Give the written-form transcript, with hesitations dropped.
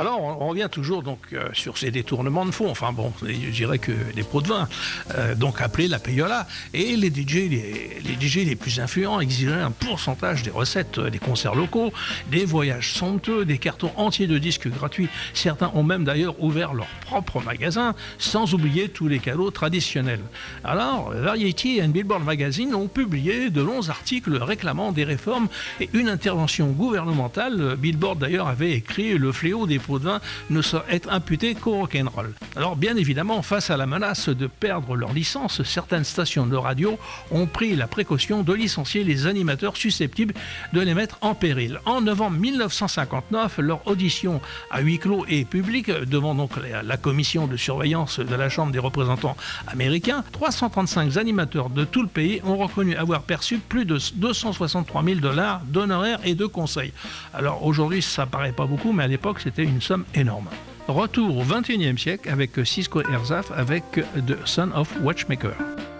Alors, on revient toujours donc sur ces détournements de fonds. Enfin bon, je dirais que les pots de vin, donc appelés la payola. Et les DJ les plus influents exigeaient un pourcentage des recettes des concerts locaux, des voyages somptueux, des cartons entiers de disques gratuits. Certains ont même d'ailleurs ouvert leur propre magasin, sans oublier tous les cadeaux traditionnels. Alors, Variety et Billboard Magazine ont publié de longs articles réclamant des réformes et une intervention gouvernementale. Billboard d'ailleurs avait écrit « Le fléau des pots de vin ne saurait être imputé qu'au rock'n'roll ». Alors bien évidemment, face à la menace de perdre leur licence, certaines stations de radio ont pris la précaution de licencier les animateurs susceptibles de les mettre en péril. En novembre 1959, leur audition à huis clos et publique devant donc la commission de surveillance de la Chambre des représentants américains, 335 animateurs de tout le pays ont reconnu avoir perçu plus de 263 000 $ d'honoraires et de conseils. Alors aujourd'hui, ça paraît pas beaucoup, mais à l'époque, c'était une somme énorme. Retour au XXIe siècle avec Cisco Herzog avec The Son of Watchmaker.